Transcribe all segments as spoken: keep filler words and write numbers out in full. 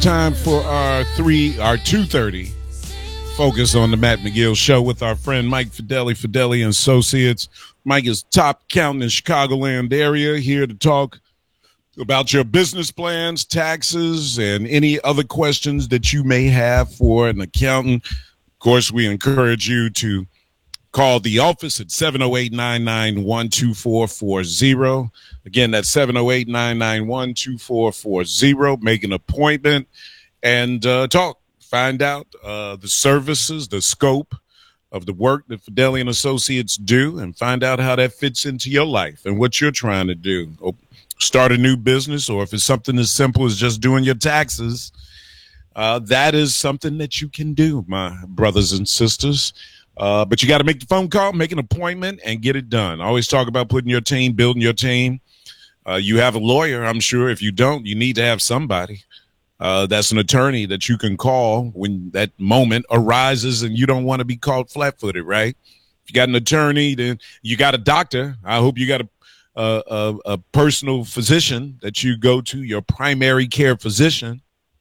time for our three, our two thirty focus on the Matt McGill Show with our friend Mike Fideli, Fideli and Associates. Mike is top accountant in Chicagoland area, here to talk about your business plans, taxes, and any other questions that you may have for an accountant. Of course, we encourage you to call the office at seven oh eight, nine nine one, two four four zero. Again, that's seven oh eight, nine nine one, two four four zero. Make an appointment and uh, talk. Find out uh, the services, the scope of the work that Fideli and Associates do, and find out how that fits into your life and what you're trying to do. Or start a new business, or if it's something as simple as just doing your taxes, uh, that is something that you can do, my brothers and sisters. Uh, but you got to make the phone call, make an appointment, and get it done. I always talk about putting your team, building your team. Uh, you have a lawyer, I'm sure. If you don't, you need to have somebody. Uh, that's an attorney that you can call when that moment arises and you don't want to be caught flat-footed, right? If you got an attorney, then you got a doctor. I hope you got a, a, a, a personal physician that you go to, your primary care physician,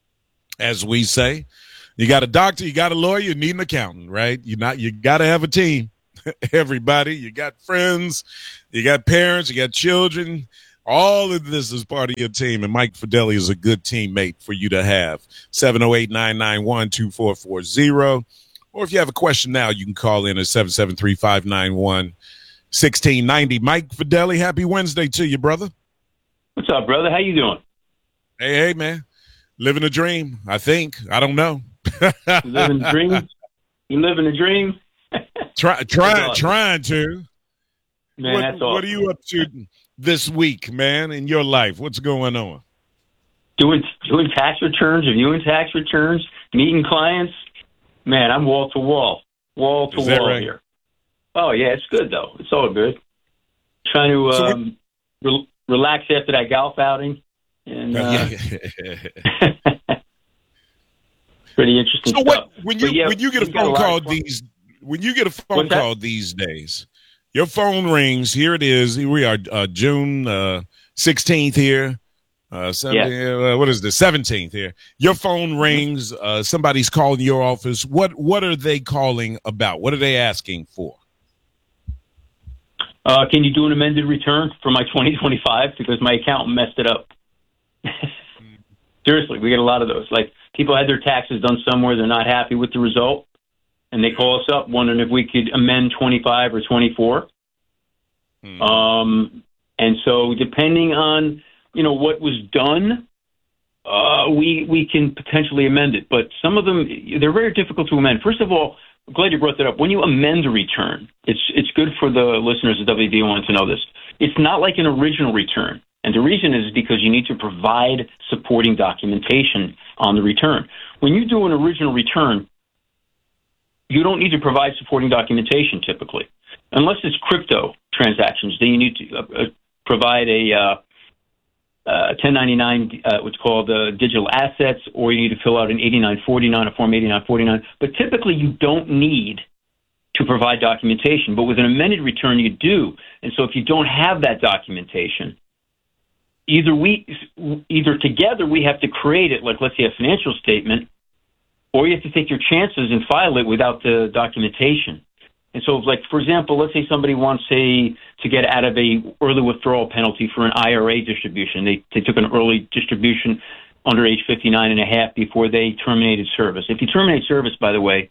as we say. You got a doctor, you got a lawyer, you need an accountant, right? You not, you got to have a team. Everybody, you got friends, you got parents, you got children. All of this is part of your team, and Mike Fideli is a good teammate for you to have. seven oh eight, nine nine one, two four four zero. Or if you have a question now, you can call in at seven seven three, five nine one, one six nine zero. Mike Fideli, happy Wednesday to you, brother. What's up, brother? How you doing? Hey, hey, man. Living a dream, I think. I don't know. Living a dream? You living a dream? Try, try, awesome. Trying to. Man, what, that's awesome. What are you up to this week, man, in your life? What's going on? Doing doing tax returns, reviewing tax returns, meeting clients. Man, I'm wall to wall, wall to wall right? here. Oh yeah, it's good though. It's all good. Trying to so um, re- relax after that golf outing, and uh, pretty interesting so stuff. What, when you yeah, when you get a phone call these when you get a phone What's call that? these days, your phone rings. Here it is. Here we are, uh, June uh, sixteenth here. Uh, Sunday, yeah. uh, what is the seventeenth here? Your phone rings. Uh, somebody's calling your office. What what are they calling about? What are they asking for? Uh, can you do an amended return for my twenty twenty-five because my accountant messed it up? Seriously, we get a lot of those. Like people had their taxes done somewhere, they're not happy with the result, and they call us up wondering if we could amend twenty-five or twenty-four. Hmm. Um, and so depending on, you know, what was done, uh, we we can potentially amend it. But some of them, they're very difficult to amend. First of all, I'm glad you brought that up. When you amend a return, it's it's good for the listeners of W D wanting to know this. It's not like an original return. And the reason is because you need to provide supporting documentation on the return. When you do an original return, you don't need to provide supporting documentation typically. Unless it's crypto transactions, then you need to uh, provide a uh, uh, ten ninety-nine, uh, what's called uh, digital assets, or you need to fill out an eighty-nine forty-nine, a Form eighty-nine forty-nine. But typically you don't need to provide documentation. But with an amended return, you do. And so if you don't have that documentation, either we, either together we have to create it, like let's say a financial statement, or you have to take your chances and file it without the documentation. And so, like, for example, let's say somebody wants a, to get out of a early withdrawal penalty for an I R A distribution. They, they took an early distribution under age fifty-nine and a half before they terminated service. If you terminate service, by the way,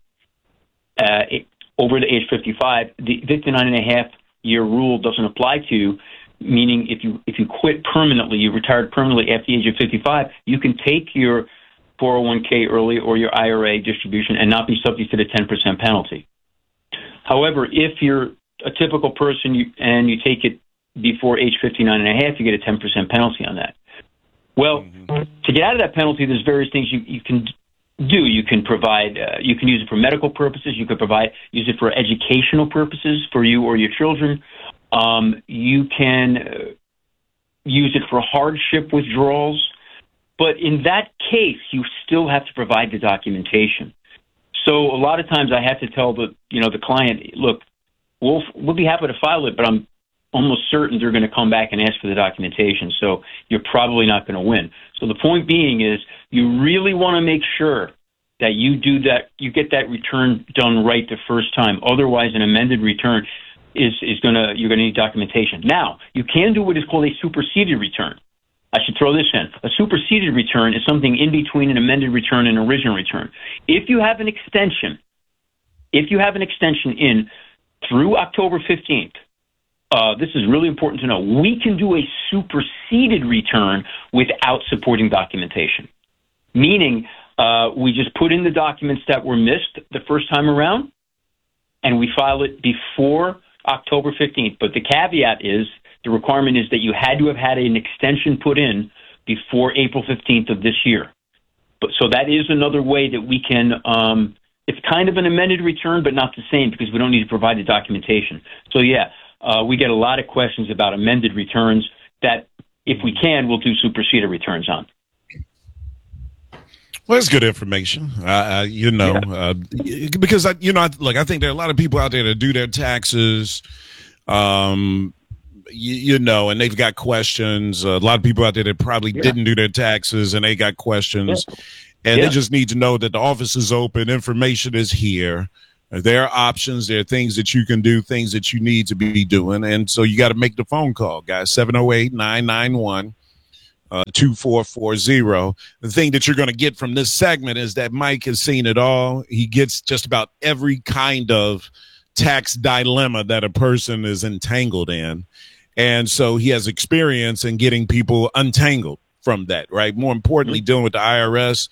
uh, it, over the age fifty-five, the fifty-nine and a half year rule doesn't apply to you, meaning if you if you quit permanently, you retired permanently after the age of fifty-five, you can take your four oh one k early or your I R A distribution and not be subject to the ten percent penalty. However, if you're a typical person you, and you take it before age fifty-nine and a half, you get a ten percent penalty on that. Well, mm-hmm. to get out of that penalty, there's various things you, you can do. You can provide, uh, you can use it for medical purposes. You could provide, use it for educational purposes for you or your children. Um, you can uh, use it for hardship withdrawals. But in that case, you still have to provide the documentation. So a lot of times I have to tell the, you know, the client, look, we'll we'll be happy to file it, but I'm almost certain they're going to come back and ask for the documentation. So you're probably not going to win. So the point being is you really want to make sure that you do that, you get that return done right the first time. Otherwise, an amended return is, is going to, you're going to need documentation. Now, you can do what is called a superseded return. I should throw this in. A superseded return is something in between an amended return and an original return. If you have an extension, if you have an extension in through October fifteenth, uh, this is really important to know, we can do a superseded return without supporting documentation. Meaning, uh, we just put in the documents that were missed the first time around, and we file it before October fifteenth. But the caveat is, the requirement is that you had to have had an extension put in before April fifteenth of this year. But so that is another way that we can, um, it's kind of an amended return, but not the same because we don't need to provide the documentation. So yeah, uh, we get a lot of questions about amended returns that, if we can, we'll do superseded returns on. Well, that's good information. Uh, uh, you know, yeah. uh, because I, you know, I, look, I think there are a lot of people out there that do their taxes, um, you, you know, and they've got questions. Uh, a lot of people out there that probably yeah. didn't do their taxes and they got questions, yeah. and yeah. they just need to know that the office is open. Information is here. There are options. There are things that you can do, things that you need to be doing, and so you got to make the phone call, guys. seven oh eight, nine nine one Uh, two four four zero. The thing that you're going to get from this segment is that Mike has seen it all. He gets just about every kind of tax dilemma that a person is entangled in. And so he has experience in getting people untangled from that, right? More importantly, mm-hmm. dealing with the I R S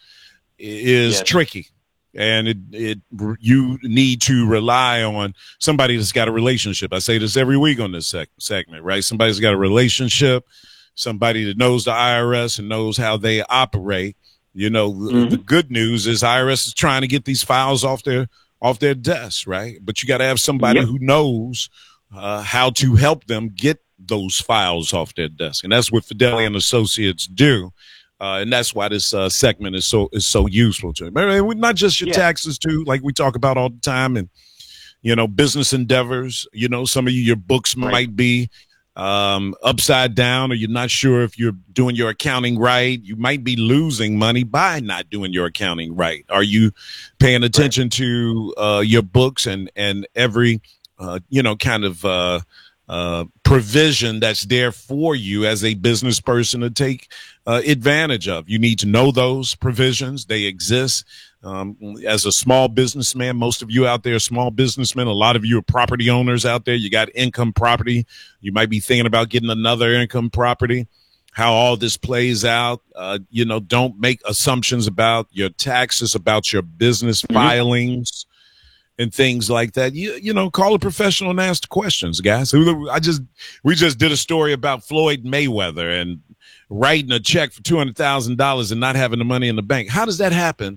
is yes. tricky. And it, it, you need to rely on somebody that's got a relationship. I say this every week on this sec- segment, right? Somebody's got a relationship, somebody that knows the I R S and knows how they operate. You know, mm-hmm. the good news is I R S is trying to get these files off their off their desks, right? But you got to have somebody yep. who knows uh, how to help them get those files off their desk, and that's what Fedeli and Associates do. Uh, and that's why this uh, segment is so is so useful to them. Not just your yeah. taxes, too, like we talk about all the time, and you know, business endeavors. You know, some of you, your books right. might be um, upside down, or you're not sure if you're doing your accounting right. You might be losing money by not doing your accounting right. Are you paying attention right. to uh, your books and and every uh, you know kind of uh, uh, provision that's there for you as a business person to take Uh, advantage of? You need to know those provisions. They exist. Um, as a small businessman, most of you out there are small businessmen. A lot of you are property owners out there. You got income property. You might be thinking about getting another income property. How all this plays out, uh, you know, don't make assumptions about your taxes, about your business mm-hmm. filings and things like that. You you know, call a professional and ask questions, guys. I just we just did a story about Floyd Mayweather and writing a check for two hundred thousand dollars and not having the money in the bank. How does that happen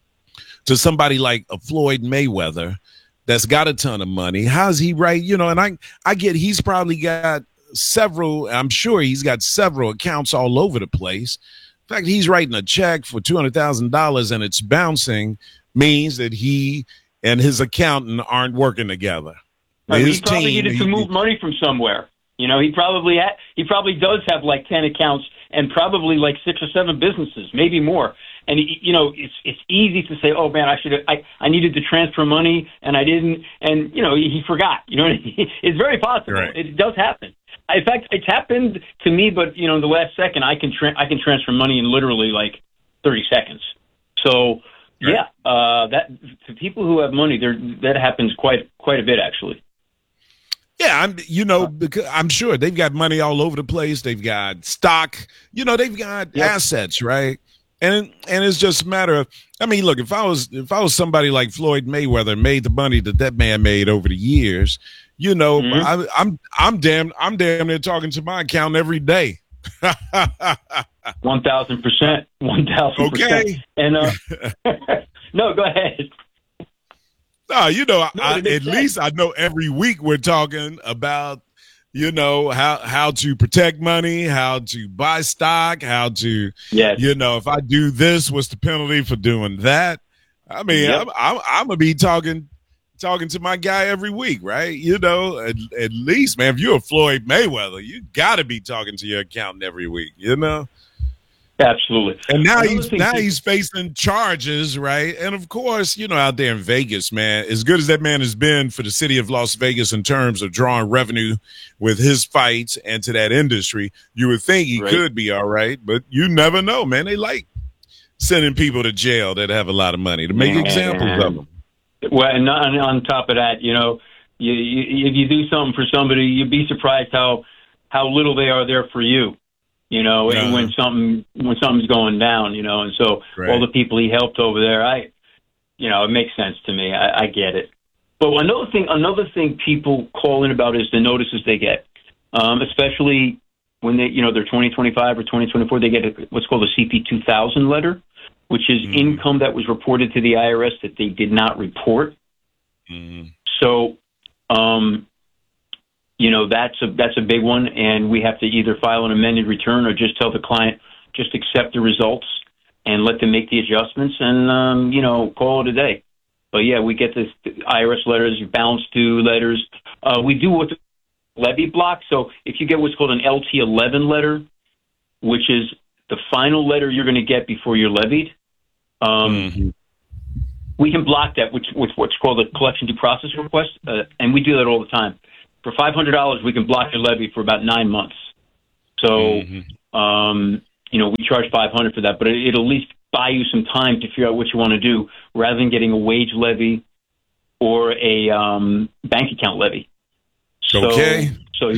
to somebody like a Floyd Mayweather that's got a ton of money? How's he write? You know, and I, I get he's probably got several, I'm sure he's got several accounts all over the place. In fact, he's writing a check for two hundred thousand dollars and it's bouncing means that he and his accountant aren't working together. Right, he probably team, needed he, to move money from somewhere. You know, he probably ha- he probably does have like ten accounts and probably like six or seven businesses, maybe more. And he, you know, it's it's easy to say, oh man, I should I I needed to transfer money and I didn't, and you know he, he forgot. You know, it's very possible. Right. It does happen. In fact, it's happened to me, but you know, in the last second, I can tra- I can transfer money in literally like thirty seconds. So right. yeah, uh, that to people who have money, there that happens quite quite a bit actually. Yeah, I'm, you know, because I'm sure they've got money all over the place. They've got stock, you know, they've got yep. assets, right? And and it's just a matter of, I mean, look, if I was if I was somebody like Floyd Mayweather, made the money that that man made over the years, you know, mm-hmm. I, I'm I'm damn I'm damn near talking to my accountant every day. One thousand percent, one thousand percent. Okay, and uh, no, go ahead. No, you know, no, I, at sense. least I know every week we're talking about, you know, how how to protect money, how to buy stock, how to, yes. you know, if I do this, what's the penalty for doing that? I mean, yep. I'm, I'm, I'm going to be talking talking to my guy every week, right? You know, at, at least, man, if you're a Floyd Mayweather, you got to be talking to your accountant every week, you know? Absolutely. And now Another he's now he's facing charges, right? And of course, you know, out there in Vegas, man, as good as that man has been for the city of Las Vegas in terms of drawing revenue with his fights and to that industry, you would think he right. could be all right, but you never know, man. They like sending people to jail that have a lot of money to make man. examples of them. Well, and on, on top of that, you know, you, you, if you do something for somebody, you'd be surprised how how little they are there for you. You know, uh-huh. when something when something's going down, you know, and so right. all the people he helped over there, I, you know, it makes sense to me. I, I get it. But another thing, another thing people call in about is the notices they get, um, especially when they, you know, they're twenty twenty-five or twenty twenty-four. They get a, what's called a C P two thousand letter, which is mm-hmm. income that was reported to the I R S that they did not report. Mm-hmm. So, um. You know, that's a that's a big one, and we have to either file an amended return or just tell the client, just accept the results and let them make the adjustments and, um, you know, call it a day. But, yeah, we get the I R S letters, balance due letters. Uh, we do what's levy block. So if you get what's called an L T eleven letter, which is the final letter you're going to get before you're levied, um, mm-hmm. we can block that, which with what's called a collection due process request, uh, and we do that all the time. For five hundred dollars, we can block your levy for about nine months. So, mm-hmm. um, you know, we charge five hundred dollars for that, but it, it'll at least buy you some time to figure out what you want to do rather than getting a wage levy or a um, bank account levy. So, okay. So,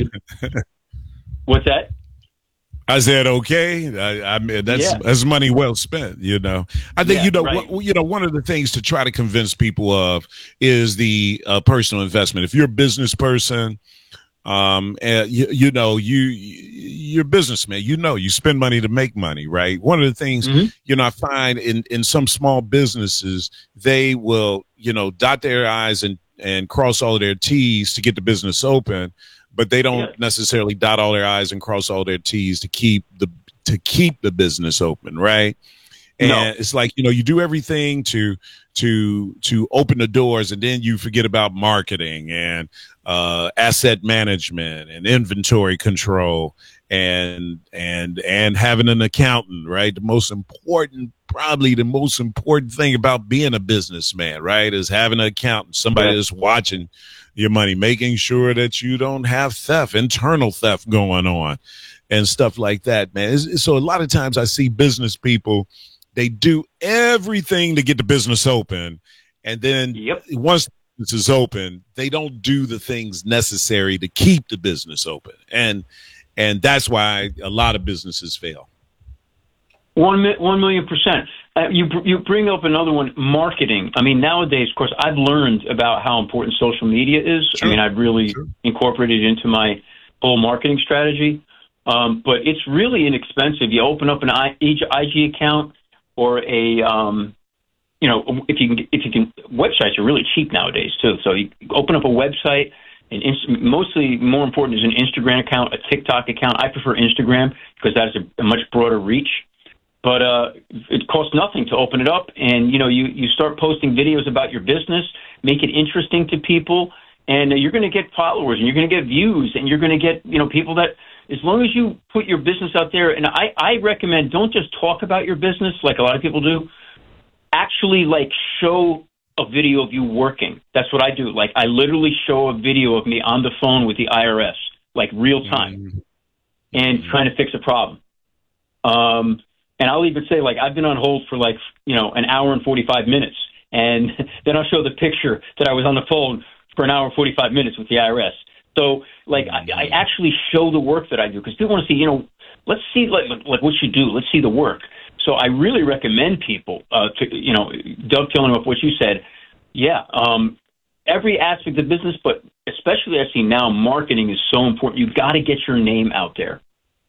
what's that? I said, okay. I, I mean, that's, yeah. that's money well spent, you know. I think, yeah, you know, right. w- you know, one of the things to try to convince people of is the uh, personal investment. If you're a business person, um, and you, you know, you, you're a businessman, you know, you spend money to make money, right? One of the things, mm-hmm. you know, I find in, in some small businesses, they will, you know, dot their I's and, and cross all of their T's to get the business open. But they don't yeah. necessarily dot all their I's and cross all their T's to keep the to keep the business open, right? And no. it's like, you know, you do everything to to to open the doors, and then you forget about marketing and uh, asset management and inventory control and and and having an accountant, right? The most important, probably the most important thing about being a businessman, right, is having an accountant, somebody yeah. that's watching your money, making sure that you don't have theft, internal theft going on and stuff like that, man. It's, so a lot of times I see business people, they do everything to get the business open. And then yep. once the business is open, they don't do the things necessary to keep the business open. And, and that's why a lot of businesses fail. One, one million percent. Uh, you you bring up another one, marketing. I mean, nowadays, of course, I've learned about how important social media is. Sure. I mean, I've really sure. incorporated it into my whole marketing strategy. Um, but it's really inexpensive. You open up an I G account or a, um, you know, if you can, if you can, websites are really cheap nowadays too. So you open up a website. And inst- mostly more important is an Instagram account, a TikTok account. I prefer Instagram because that has a, a much broader reach. But uh, it costs nothing to open it up, and you know you, you start posting videos about your business, make it interesting to people, and uh, you're going to get followers, and you're going to get views, and you're going to get you know people that, as long as you put your business out there. And I, I recommend don't just talk about your business like a lot of people do. Actually, like show a video of you working. That's what I do. Like I literally show a video of me on the phone with the I R S, like real time, mm-hmm. and trying to fix a problem. Um. And I'll even say, like, I've been on hold for, like, you know, an hour and forty-five minutes. And then I'll show the picture that I was on the phone for an hour and forty-five minutes with the I R S. So, like, I, I actually show the work that I do because people want to see, you know, let's see, like, like what you do. Let's see the work. So I really recommend people uh, to, you know, dovetailing off what you said. Yeah, um, every aspect of business, but especially I see now marketing is so important. You've got to get your name out there.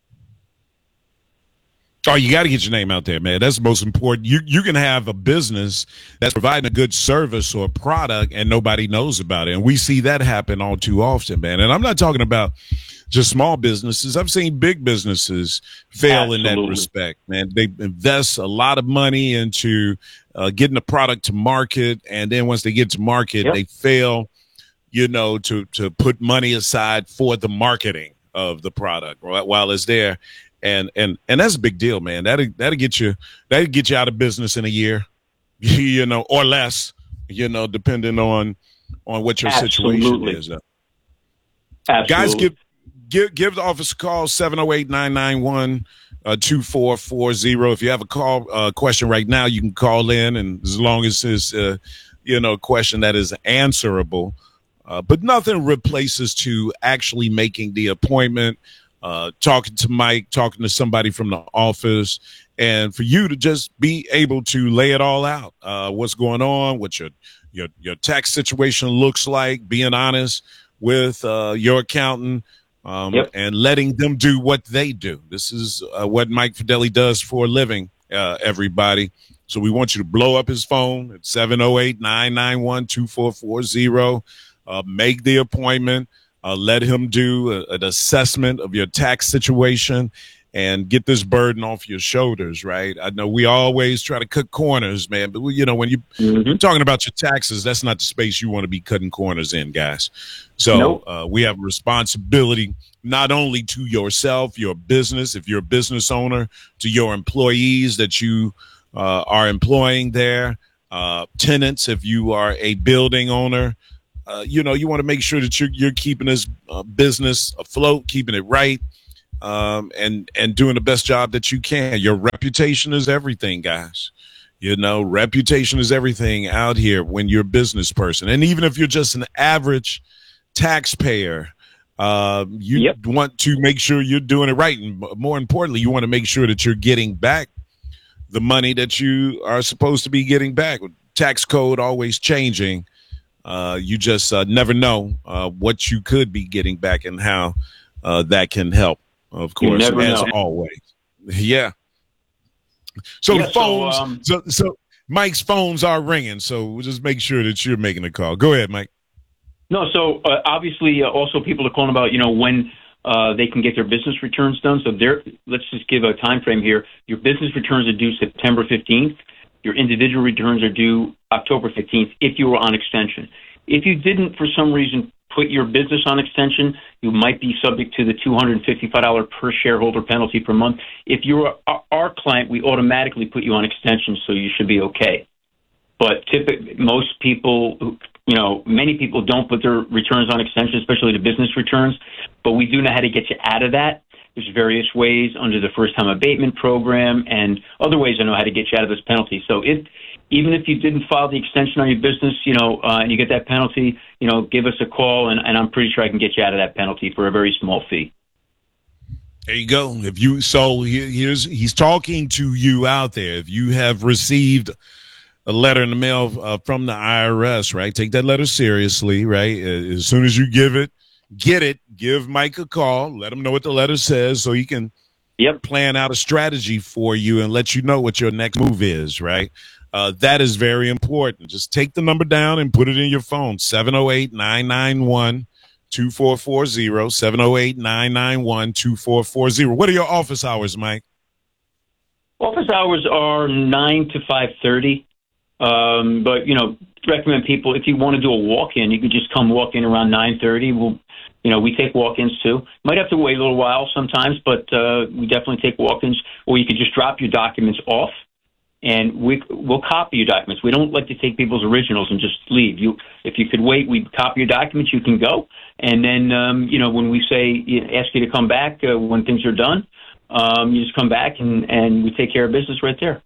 Oh, you got to get your name out there, man. That's the most important. You you can have a business that's providing a good service or product and nobody knows about it. And we see that happen all too often, man. And I'm not talking about just small businesses. I've seen big businesses fail Absolutely. in that respect, man. They invest a lot of money into uh, getting the product to market, and then once they get to market, yep. they fail, you know, to to put money aside for the marketing of the product while it's there. And and and that's a big deal, man. That'll that'll get you that'll get you out of business in a year, you know, or less, you know, depending on on what your Absolutely. situation is. Absolutely. Guys, give give give the office a call, seven oh eight, nine nine one, two four four zero. If you have a call uh, question right now, you can call in, and as long as it's uh, you know, a question that is answerable. Uh, but nothing replaces to actually making the appointment, uh, talking to Mike, talking to somebody from the office, and for you to just be able to lay it all out, uh, what's going on, what your your your tax situation looks like, being honest with uh, your accountant, um, yep. and letting them do what they do. This is uh, what Mike Fedeli does for a living, uh, everybody. So we want you to blow up his phone at seven oh eight, nine nine one, two four four zero. Uh, make the appointment, uh, let him do a, an assessment of your tax situation and get this burden off your shoulders, right? I know we always try to cut corners, man, but, you know, when you, mm-hmm. you're talking about your taxes, that's not the space you want to be cutting corners in, guys. So nope. uh, we have a responsibility not only to yourself, your business, if you're a business owner, to your employees that you uh, are employing there, uh, tenants, if you are a building owner. Uh, you know, you want to make sure that you're, you're keeping this uh, business afloat, keeping it right, um, and and doing the best job that you can. Your reputation is everything, guys. You know, reputation is everything out here when you're a business person. And even if you're just an average taxpayer, uh, you yep. want to make sure you're doing it right. And more importantly, you want to make sure that you're getting back the money that you are supposed to be getting back. Tax code always changing. Uh, you just uh, never know uh, what you could be getting back and how uh, that can help, of course, as know. always. Yeah. So yeah, the phones, so, um, so, so Mike's phones are ringing, so we'll just make sure that you're making a call. Go ahead, Mike. No, so uh, obviously uh, also people are calling about, you know, when uh, they can get their business returns done. So there, let's just give a time frame here. Your business returns are due September fifteenth. Your individual returns are due October fifteenth if you were on extension. If you didn't, for some reason, put your business on extension, you might be subject to the two hundred fifty-five dollars per shareholder penalty per month. If you're our client, we automatically put you on extension, so you should be okay. But typically, most people, you know, many people don't put their returns on extension, especially the business returns. But we do know how to get you out of that. There's various ways under the first-time abatement program and other ways I know how to get you out of this penalty. So if, even if you didn't file the extension on your business, you know, uh, and you get that penalty, you know, give us a call, and, and I'm pretty sure I can get you out of that penalty for a very small fee. There you go. If you so here's he's talking to you out there. If you have received a letter in the mail uh, from the I R S, right? Take that letter seriously, right? As soon as you give it, get it. Give Mike a call. Let him know what the letter says so he can yep. plan out a strategy for you and let you know what your next move is, right? Uh, that is very important. Just take the number down and put it in your phone, seven oh eight, nine nine one, two four four zero, seven oh eight, nine nine one, two four four zero. What are your office hours, Mike? Office hours are nine to five thirty. Um, but, you know, recommend people, if you want to do a walk-in, you can just come walk in around nine thirty. We'll You know, we take walk-ins too. Might have to wait a little while sometimes, but uh, we definitely take walk-ins. Or you could just drop your documents off, and we, we'll copy your documents. We don't like to take people's originals and just leave. You, if you could wait, we'd copy your documents. You can go, and then um, you know, when we say you know, ask you to come back uh, when things are done, um, you just come back and and we take care of business right there.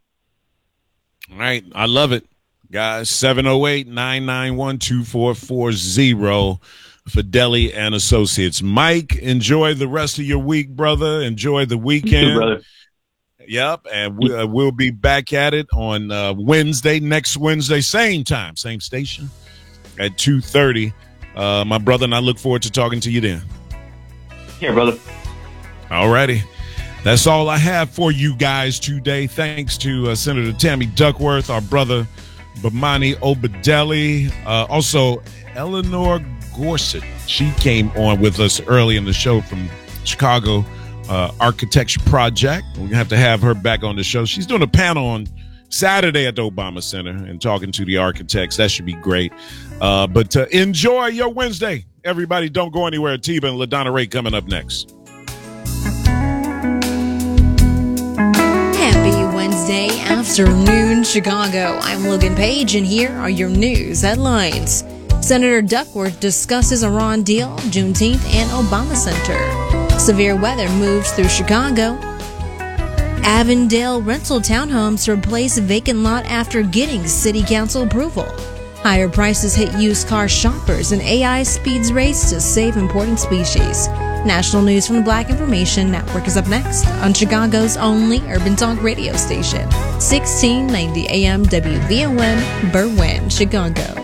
All right, I love it, guys. seven oh eight, nine nine one, two four four zero. Fedeli and Associates. Mike, enjoy the rest of your week, brother. Enjoy the weekend. You too, brother. Yep, and we, uh, we'll be back at it on uh, Wednesday, next Wednesday, same time, same station at two thirty. Uh, my brother and I look forward to talking to you then. Here, brother. All righty. That's all I have for you guys today. Thanks to uh, Senator Tammy Duckworth, our brother Bomani Obadeli, uh, also Eleanor Gorsuch. She came on with us early in the show from Chicago uh, Architecture Project. We're going to have to have her back on the show. She's doing a panel on Saturday at the Obama Center and talking to the architects. That should be great. Uh, but uh, enjoy your Wednesday. Everybody, don't go anywhere. Tiba and LaDonna Ray coming up next. Happy Wednesday afternoon, Chicago. I'm Logan Page, and here are your news headlines. Senator Duckworth discusses Iran deal, Juneteenth, and Obama Center. Severe weather moves through Chicago. Avondale rental townhomes replace vacant lot after getting city council approval. Higher prices hit used car shoppers, and A I speeds race to save important species. National news from the Black Information Network is up next on Chicago's only urban talk radio station, sixteen ninety A M W V O M, Berwyn, Chicago.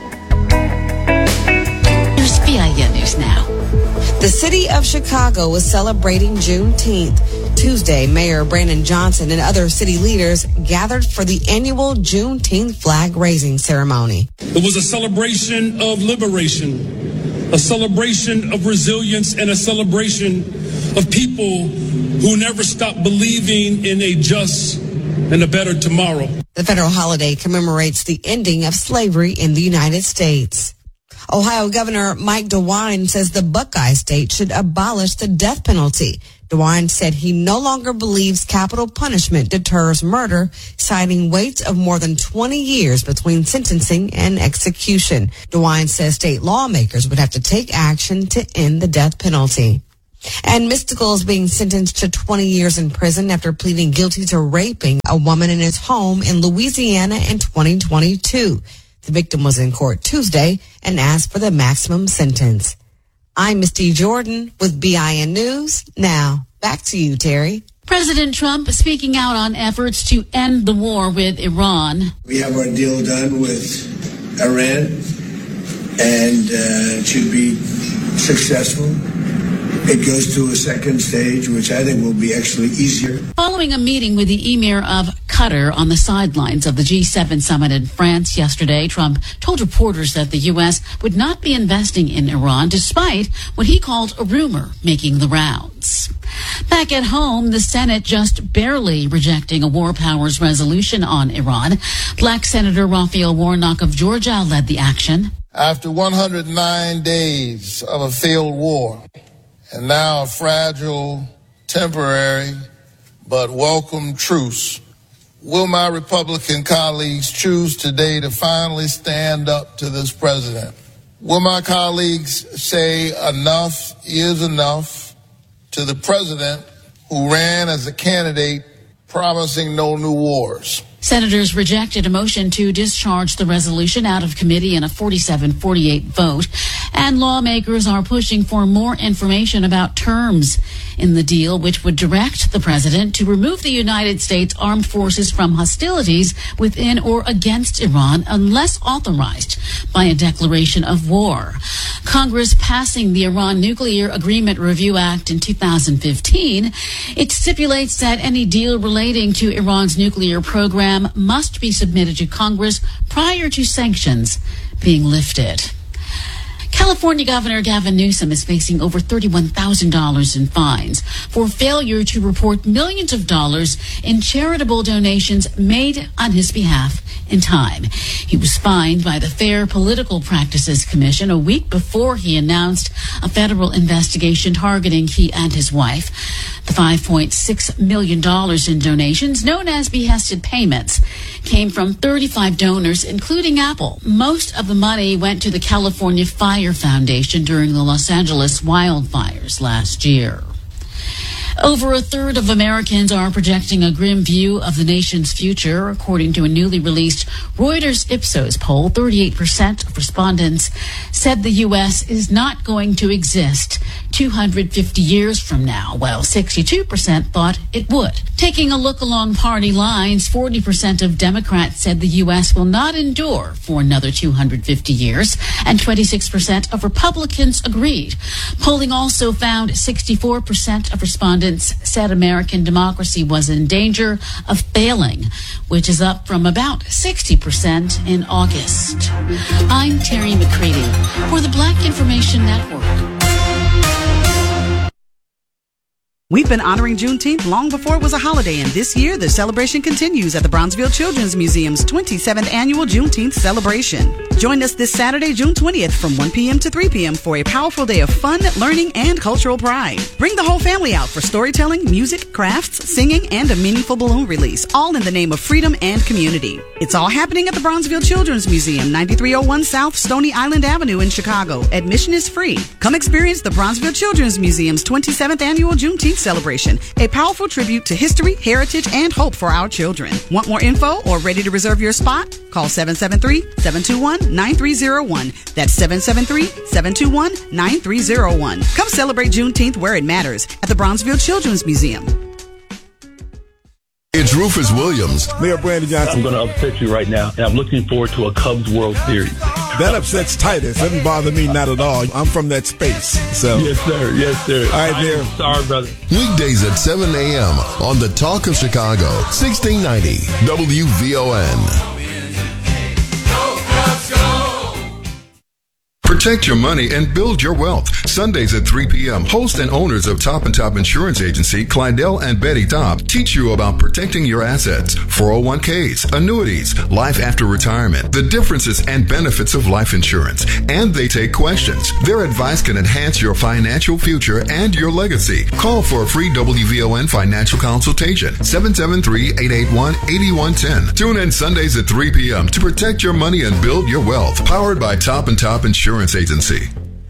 Here's V I N News Now. The city of Chicago is celebrating Juneteenth. Tuesday, Mayor Brandon Johnson and other city leaders gathered for the annual Juneteenth flag raising ceremony. It was a celebration of liberation, a celebration of resilience, and a celebration of people who never stopped believing in a just and a better tomorrow. The federal holiday commemorates the ending of slavery in the United States. Ohio Governor Mike DeWine says the Buckeye State should abolish the death penalty. DeWine said he no longer believes capital punishment deters murder, citing waits of more than twenty years between sentencing and execution. DeWine says state lawmakers would have to take action to end the death penalty. And Mystical is being sentenced to twenty years in prison after pleading guilty to raping a woman in his home in Louisiana in twenty twenty-two. The victim was in court Tuesday and asked for the maximum sentence. I'm Misty Jordan with B I N News. Now, back to you, Terry. President Trump speaking out on efforts to end the war with Iran. We have our deal done with Iran, and uh, it should be successful. It goes to a second stage, which I think will be actually easier. Following a meeting with the Emir of Qatar on the sidelines of the G seven summit in France yesterday, Trump told reporters that the U S would not be investing in Iran, despite what he called a rumor making the rounds. Back at home, the Senate just barely rejecting a war powers resolution on Iran. Black Senator Raphael Warnock of Georgia led the action. After one hundred nine days of a failed war, and now a fragile, temporary, but welcome truce, will my Republican colleagues choose today to finally stand up to this president? Will my colleagues say enough is enough to the president who ran as a candidate promising no new wars? Senators rejected a motion to discharge the resolution out of committee in a forty-seven forty-eight vote, and lawmakers are pushing for more information about terms in the deal, which would direct the president to remove the United States Armed Forces from hostilities within or against Iran unless authorized by a declaration of war. Congress passing the Iran Nuclear Agreement Review Act in two thousand fifteen, it stipulates that any deal relating to Iran's nuclear program must be submitted to Congress prior to sanctions being lifted. California Governor Gavin Newsom is facing over thirty-one thousand dollars in fines for failure to report millions of dollars in charitable donations made on his behalf in time. He was fined by the Fair Political Practices Commission a week before he announced a federal investigation targeting he and his wife. The five point six million dollars in donations, known as behested payments, came from thirty-five donors, including Apple. Most of the money went to the California Fire Foundation during the Los Angeles wildfires last year. Over a third of Americans are projecting a grim view of the nation's future. According to a newly released Reuters Ipsos poll, thirty-eight percent of respondents said the U S is not going to exist two hundred fifty years from now, while sixty-two percent thought it would. Taking a look along party lines, forty percent of Democrats said the U S will not endure for another two hundred fifty years, and twenty-six percent of Republicans agreed. Polling also found sixty-four percent of respondents said American democracy was in danger of failing, which is up from about sixty percent in August. I'm Terry McCready. for the Black Information Network. We've been honoring Juneteenth long before it was a holiday, and this year the celebration continues at the Bronzeville Children's Museum's twenty-seventh Annual Juneteenth Celebration. Join us this Saturday, June twentieth from one p.m. to three p.m. for a powerful day of fun, learning, and cultural pride. Bring the whole family out for storytelling, music, crafts, singing, and a meaningful balloon release, all in the name of freedom and community. It's all happening at the Bronzeville Children's Museum, ninety-three oh one South Stony Island Avenue in Chicago. Admission is free. Come experience the Bronzeville Children's Museum's twenty-seventh Annual Juneteenth Celebration, a powerful tribute to history, heritage, and hope for our children. Want more info or ready to reserve your spot? Call seven seven three, seven two one, nine three zero one. That's seven seven three, seven two one, nine three zero one. Come celebrate Juneteenth where it matters at the Bronzeville Children's Museum. It's Rufus Williams. Mayor Brandon Johnson. I'm going to upset you right now, and I'm looking forward to a Cubs World Series. That upsets Titus. Doesn't bother me, not at all. I'm from that space. So yes, sir. Yes, sir. All right, there. Sorry, brother. Weekdays at seven a.m. on the Talk of Chicago, sixteen ninety W V O N. Protect your money and build your wealth. Sundays at three p.m. Host and owners of Top and Top Insurance Agency, Clydell and Betty Top, teach you about protecting your assets, four oh one k's, annuities, life after retirement, the differences and benefits of life insurance, and they take questions. Their advice can enhance your financial future and your legacy. Call for a free W V O N financial consultation, seven seven three, eight eight one, eight one one zero. Tune in Sundays at three p.m. to protect your money and build your wealth. Powered by Top and Top Insurance Agency.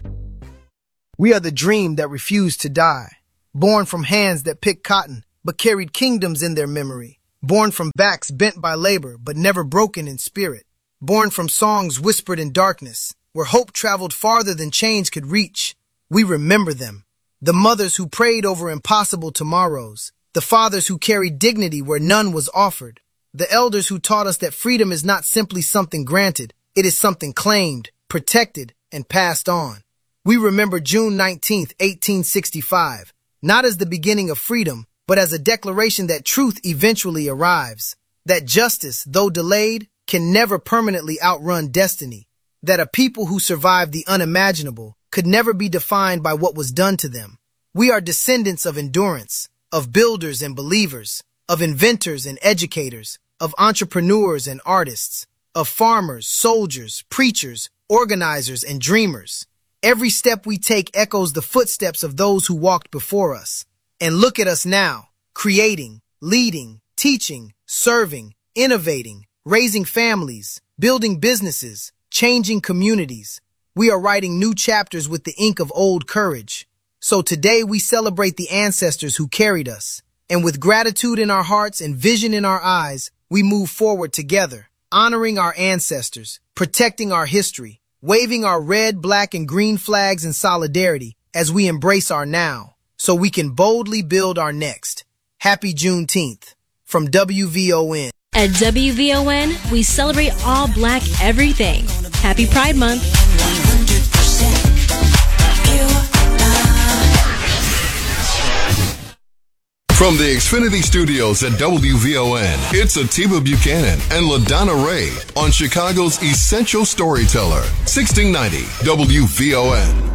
We are the dream that refused to die, born from hands that picked cotton, but carried kingdoms in their memory, born from backs bent by labor, but never broken in spirit, born from songs whispered in darkness, where hope traveled farther than chains could reach. We remember them, the mothers who prayed over impossible tomorrows, the fathers who carried dignity where none was offered, the elders who taught us that freedom is not simply something granted, it is something claimed, protected, and passed on. We remember June nineteenth, eighteen sixty-five, not as the beginning of freedom, but as a declaration that truth eventually arrives, that justice, though delayed, can never permanently outrun destiny, that a people who survived the unimaginable could never be defined by what was done to them. We are descendants of endurance, of builders and believers, of inventors and educators, of entrepreneurs and artists, of farmers, soldiers, preachers, organizers, and dreamers. Every step we take echoes the footsteps of those who walked before us. And look at us now, creating, leading, teaching, serving, innovating, raising families, building businesses, changing communities. We are writing new chapters with the ink of old courage. So today we celebrate the ancestors who carried us. And with gratitude in our hearts and vision in our eyes, we move forward together, honoring our ancestors, protecting our history, waving our red, black, and green flags in solidarity as we embrace our now, so we can boldly build our next. Happy Juneteenth from W V O N. At W V O N, we celebrate all black everything. Happy Pride Month. From the Xfinity Studios at W V O N, it's Atiba Buchanan and LaDonna Ray on Chicago's Essential Storyteller, sixteen ninety W V O N.